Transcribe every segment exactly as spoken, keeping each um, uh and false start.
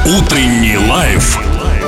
Утренний лайф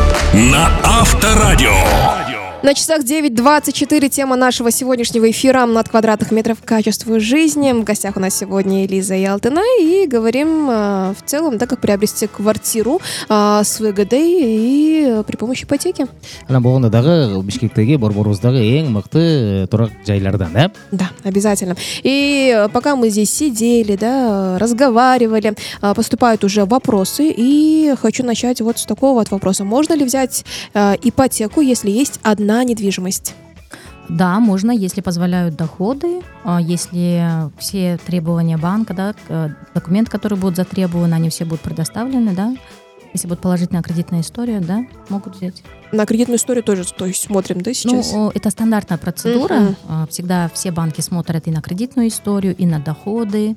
на Авторадио. На часах девять двадцать четыре. Тема нашего сегодняшнего эфира «Над квадратных метров качества жизни». В гостях у нас сегодня Элиза Ялтина. И говорим э, в целом, да, как приобрести квартиру э, с выгодой и э, при помощи ипотеки. Ана болғандағы Бишкектегі Борборуздағы ең мықты тұрақ жайлардан, да? Да, обязательно. И э, пока мы здесь сидели, да, разговаривали, э, поступают уже вопросы. И хочу начать вот с такого вот вопроса. Можно ли взять э, ипотеку, если есть одна недвижимость? Да, можно, если позволяют доходы, если все требования банка, да, документы, которые будут затребованы, они все будут предоставлены, да. Если будет положительная кредитная история, да, могут взять. На кредитную историю тоже, то есть смотрим, да, сейчас? Ну, это стандартная процедура. Uh-huh. Всегда все банки смотрят и на кредитную историю, и на доходы,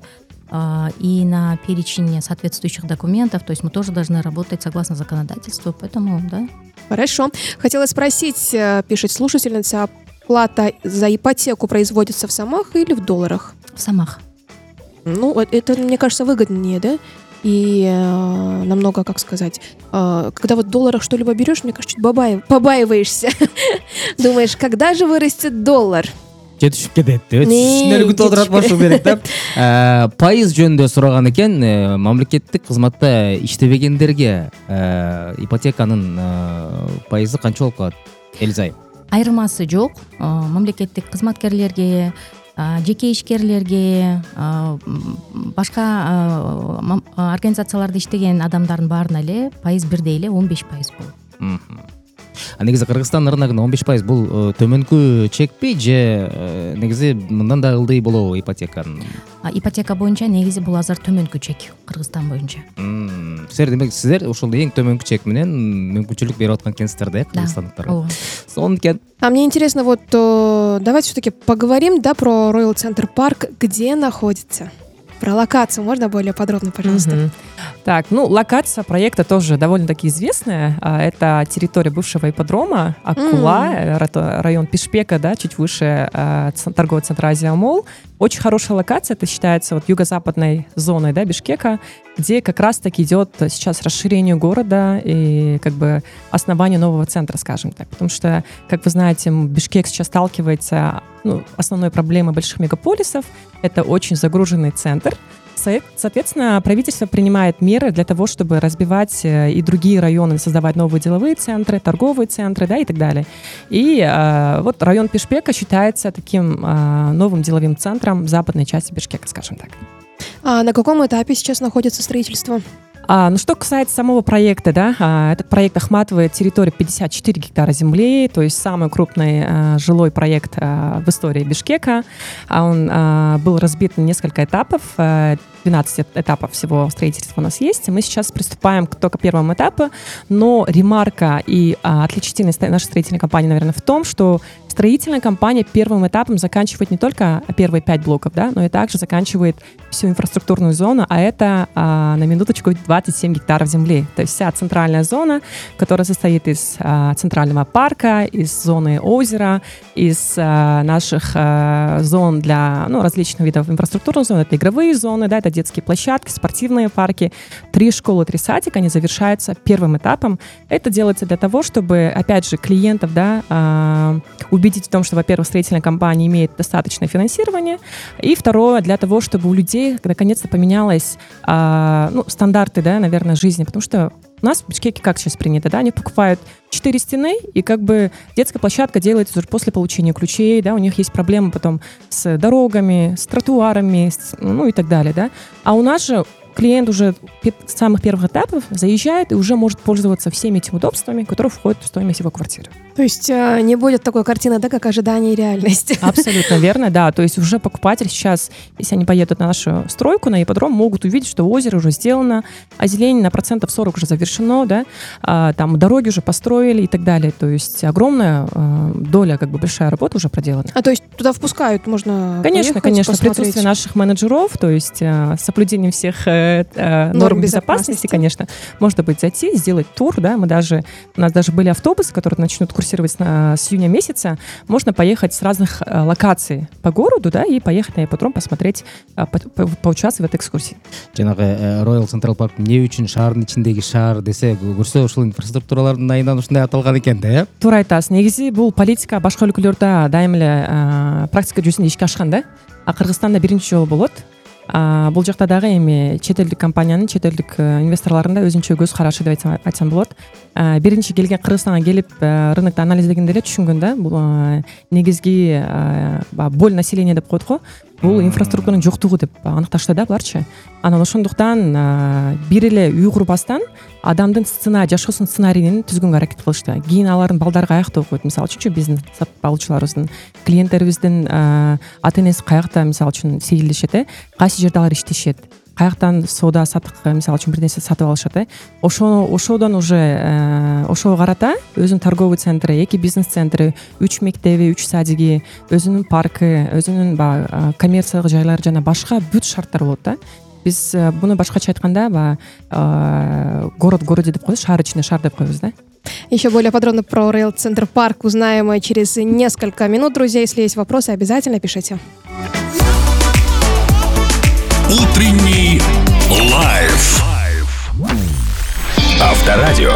и на перечень соответствующих документов. То есть мы тоже должны работать согласно законодательству, поэтому, да. Хорошо. Хотела спросить, пишет слушательница, оплата за ипотеку производится в сомах или в долларах? В сомах. Ну, это, мне кажется, выгоднее, да? И э, намного, как сказать, э, когда вот в долларах что-либо берешь, мне кажется, чуть побаив, побаиваешься. Думаешь, когда же вырастет доллар? Жетішіп кетеді. Түсінергі толтырат башу керек, да? Пайыз жөнінде сұраған екен, мемлекеттік қызметте иштебегендерге ипотеканың пайызы қанша болып қалады, Элиза? Айырмасы жоқ. Мемлекеттік қызметкерлерге, жеке ишкерлерге, башка организацияларда иштеген адамдардын баарына эле пайыз бирдей эле он беш пайыз болот. Негізі Қырғызстан нарығында он беш пайыз бұл төменгі чекпей, же негізі мындан да ылдый болу ипотеканың? Ипотека бойынша негізі бұл азыр төменгі чек Қырғызстан бойынша. Сіздер демек сіздер ошол ең төменгі чек менен мүмкүнчүлүк берип аткан экенсиздер да, кыргызстандыктарга. Да. А мне интересно, вот давайте все-таки поговорим, да, про Royal Center Park, где находится. Про локацию можно более подробно, пожалуйста? Mm-hmm. Так, ну, локация проекта тоже довольно-таки известная. Это территория бывшего ипподрома Аккула, mm-hmm. район Пишпека, да, чуть выше торгового центра Азия Молл. Очень хорошая локация, это считается вот юго-западной зоной, да, Бишкека, где как раз-таки идет сейчас расширение города и как бы основание нового центра, скажем так. Потому что, как вы знаете, Бишкек сейчас сталкивается, ну, основной проблемой больших мегаполисов — это очень загруженный центр. Соответственно, правительство принимает меры для того, чтобы разбивать и другие районы, создавать новые деловые центры, торговые центры, да, и так далее. И э, вот район Пишпека считается таким э, новым деловым центром в западной части Бишкека, скажем так. А на каком этапе сейчас находится строительство? А, ну, что касается самого проекта, да, а, этот проект охватывает территорию пятьдесят четыре гектара земли, то есть самый крупный а, жилой проект а, в истории Бишкека. А он а, был разбит на несколько этапов, а, двенадцать этапов всего строительства у нас есть. Мы сейчас приступаем к только первому этапу, но ремарка и а, отличительность нашей строительной компании, наверное, в том, что строительная компания первым этапом заканчивает не только первые пять блоков, да, но и также заканчивает всю инфраструктурную зону, а это, а, на минуточку, двадцать семь гектаров земли. То есть вся центральная зона, которая состоит из а, центрального парка, из зоны озера, из а, наших а, зон для, ну, различных видов инфраструктурных зон. Это игровые зоны, да, это детские площадки, спортивные парки. Три школы, три садика, они завершаются первым этапом. Это делается для того, чтобы, опять же, клиентов, да, а, убедить в том, что, во-первых, строительная компания имеет достаточное финансирование, и второе, для того, чтобы у людей наконец-то поменялось а, ну, стандарты, да, наверное, жизни, потому что у нас в Бишкеке как сейчас принято, да, они покупают четыре стены, и как бы детская площадка делается уже после получения ключей, да, у них есть проблемы потом с дорогами, с тротуарами, с, ну и так далее, да, а у нас же клиент уже с самых первых этапов заезжает и уже может пользоваться всеми этими удобствами, которые входят в стоимость его квартиры. То есть э, не будет такой картины, да, как ожидание и реальность. Абсолютно верно, да. То есть уже покупатель сейчас, если они поедут на нашу стройку, на ипподром, могут увидеть, что озеро уже сделано, озеленение на процентов сорок уже завершено, да, а, там дороги уже построили и так далее. То есть огромная а, доля, как бы большая работа уже проделана. А то есть туда впускают, можно Конечно, поехать, конечно, посмотреть. присутствие наших менеджеров, то есть а, с соблюдением всех э, норм, норм безопасности, безопасности, конечно, можно будет зайти, сделать тур, да, мы даже, у нас даже были автобусы, которые начнут курсировать с, с июня месяца, можно поехать с разных э, локаций по городу, да, и поехать на ипподром, посмотреть, э, по, по, поучаствовать в этой экскурсии. Жанагы Royal Central Park не үчүн шаардын ичиндеги шаар десе, көрсө ушул инфраструктуралардын айынан ушундай аталган экен да, э? Туура айтасыз. Негизи бул политика башка өлкөлөрдө дайым эле практика жүзүндө ишке ашкан да. А Кыргызстанда биринчи жолу болот. А бул жакта дагы эми чет элдик компаниянын, чет элдик инвесторлордун да өзүнчө көз карашы деп айтсам, айтсам болот. Биринчи келген Кыргызстанга келип рынокто анализдегенде эле түшүнгөн да, бул негизги боль населения деп коет го. Бул инфраструктуранын жоктугу деп аныкташты да буларчы. Анан ошондуктан бир эле үй курбастан адамдын сценарий, жашоосунун сценарийин түзгөнгө аракет кылышты. Кийин алардын балдарга каякта окуйт, мисалы үчүн бизнес сатып алуучуларыбыздын, клиенттерибиздин ата-энеси каякта мисалы үчүн сейилдешет, э, кайсы жерде алар иштешет, каяктан соода сатык мисалы үчүн бир нерсе сатып алышат, э. Ошо ошодон уже ошого карата өзүнүн торговый центри, эки бизнес центри, үч мектеби, үч садиги, өзүнүн паркы, өзүнүн баягы коммерциялык жайлары жана башка бүт шарттар болот да. Биз буну башкача айтканда баягы город в городе деп коебуз, шаар ичинде шаар деп коебуз да. Еще более подробно про Royal Central Park узнаем через несколько минут. Друзья, если есть вопросы, обязательно пишите. Утренний лайф. Авторадио.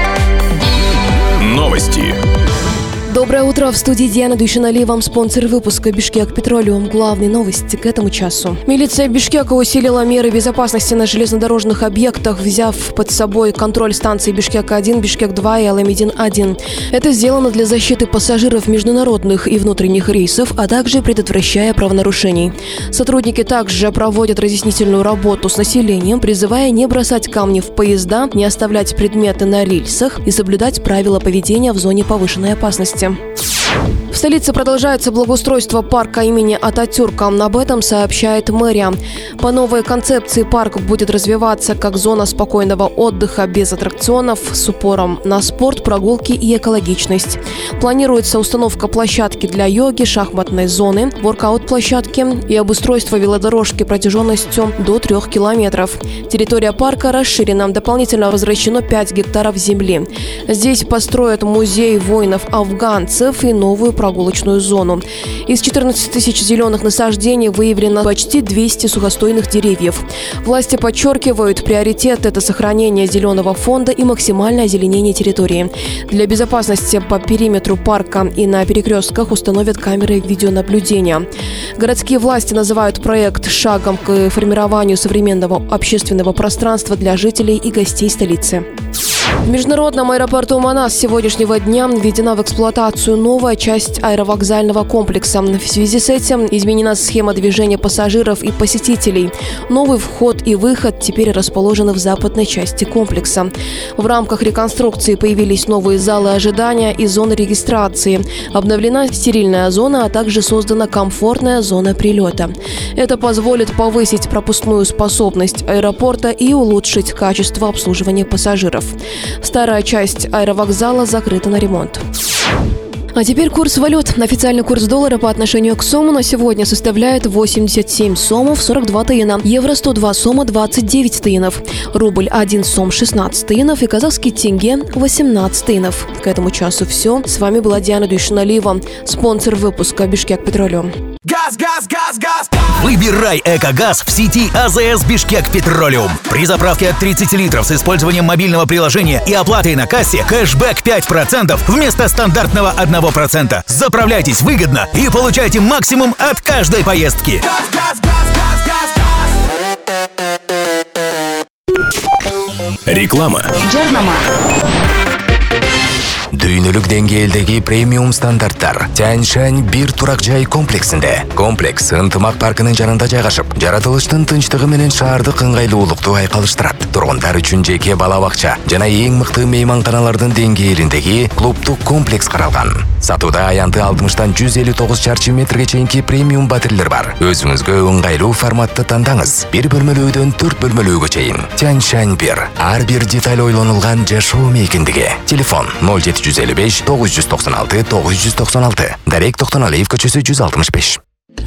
Новости. Доброе утро, в студии Диана Душинали, вам спонсор выпуска «Бишкек Петролиум». Главные новости к этому часу. Милиция Бишкека усилила меры безопасности на железнодорожных объектах, взяв под собой контроль станций Бишкек-один, Бишкек-два и Аламедин-один. Это сделано для защиты пассажиров международных и внутренних рейсов, а также предотвращая правонарушений. Сотрудники также проводят разъяснительную работу с населением, призывая не бросать камни в поезда, не оставлять предметы на рельсах и соблюдать правила поведения в зоне повышенной опасности. В столице продолжается благоустройство парка имени Ататюрка. Об этом сообщает мэрия. По новой концепции парк будет развиваться как зона спокойного отдыха без аттракционов с упором на спорт, прогулки и экологичность. Планируется установка площадки для йоги, шахматной зоны, воркаут-площадки и обустройство велодорожки протяженностью до трех километров. Территория парка расширена. Дополнительно возвращено пять гектаров земли. Здесь построят музей воинов-афганцев и новую прогулочную зону. Из четырнадцати тысяч зеленых насаждений выявлено почти двести сухостойных деревьев. Власти подчеркивают, приоритет – это сохранение зеленого фонда и максимальное озеленение территории. Для безопасности по периметру парка и на перекрестках установят камеры видеонаблюдения. Городские власти называют проект шагом к формированию современного общественного пространства для жителей и гостей столицы. В международном аэропорту Манас с сегодняшнего дня введена в эксплуатацию новая часть аэровокзального комплекса. В связи с этим изменена схема движения пассажиров и посетителей. Новый вход и выход теперь расположены в западной части комплекса. В рамках реконструкции появились новые залы ожидания и зоны регистрации. Обновлена стерильная зона, а также создана комфортная зона прилета. Это позволит повысить пропускную способность аэропорта и улучшить качество обслуживания пассажиров. Старая часть аэровокзала закрыта на ремонт. А теперь курс валют. Официальный курс доллара по отношению к сому на сегодня составляет восемьдесят семь сомов сорок два тиына, евро сто два сома двадцать девять тиынов, рубль один сом шестнадцать тиынов и казахский тенге восемнадцать тиынов. К этому часу все. С вами была Диана Душиналиева, спонсор выпуска «Бишкек Петролиум». Газ, газ, газ, газ! Выбирай «Экогаз» в сети АЗС «Бишкек Петролиум». При заправке от тридцати литров с использованием мобильного приложения и оплатой на кассе кэшбэк пять процентов вместо стандартного одного процента. Заправляйтесь выгодно и получайте максимум от каждой поездки. Газ, газ, газ, газ, газ, газ! Реклама. Дүйнөлүк деңгээлдеги премиум стандарттар Тянь-Шань бир турак жай комплексинде. Комплекс ынтымак паркынын жанында жайгашып, жаратылыштын тынчтыгы менен шаардык ыңгайлуулукту айкалыштырат. Тургундар үчүн жеке бала бакча жана эң мыкты мейманканалардын деңгээлиндеги клубдук комплекс каралган. Сатууда аянты алтымыштан жүз элүү тогуз чарчы метрге чейинки премиум батирлер бар. Өзүңүзгө ыңгайлуу форматты тандаңыз. Бир бөлмөлүү үйдөн төрт бөлмөлүүгө чейин. Тянь-Шань бир. Ар бир деталь ойлонулган жашоо мейкиндиги. Телефон ноль жети жүз элүү беш тогуз жүз токсон алты тогуз жүз токсон алты. Дарек Токтоналиев көчөсү жүз алтымыш беш.